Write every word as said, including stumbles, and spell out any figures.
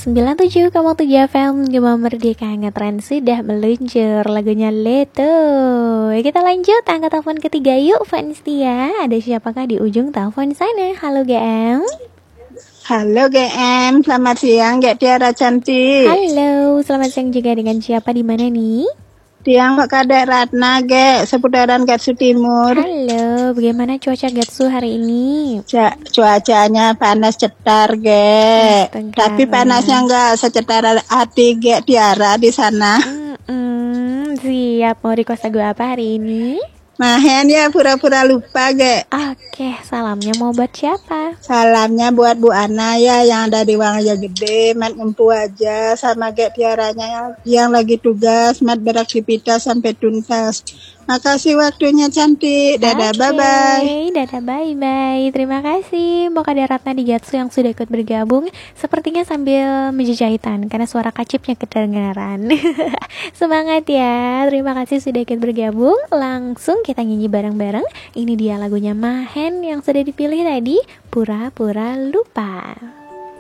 sembilan puluh tujuh koma tujuh F M Gema Merdeka ngetren sudah meluncur lagunya Leto. Kita lanjut angkat telepon ketiga yuk fans Tia. Ada siapakah di ujung telepon sana? Halo G M. Halo G M, selamat siang Gek Tiara cantik. Halo, selamat siang juga dengan siapa di mana nih? Tiang Pak Kadek Ratna Gek, seputaran Gatsu Timur. Halo, bagaimana cuaca Gatsu hari ini? Ja, cuacanya panas cetar Gek. Astaga. Tapi panasnya enggak secetar hati Gek Tiara di sana. Mm-mm, siap, mau request lagu apa hari ini? Mahen ya pura-pura lupa Gek. Oke, salamnya mau buat siapa? Salamnya buat Bu Ana ya yang ada di Wangja Gede, mat ngumpul aja sama Gek Tiaranya yang, yang lagi tugas, mat beraktivitas sampai tuntas. Makasih waktunya cantik. Dadah, okay. bye-bye. Dadah, bye-bye. Terima kasih Mbak Kadek Ratna di Gatsu yang sudah ikut bergabung. Sepertinya sambil menjahitan karena suara kacipnya kedengaran. Semangat ya. Terima kasih sudah ikut bergabung. Langsung kita nyanyi bareng-bareng. Ini dia lagunya Mahen yang sudah dipilih tadi, Pura-Pura Lupa.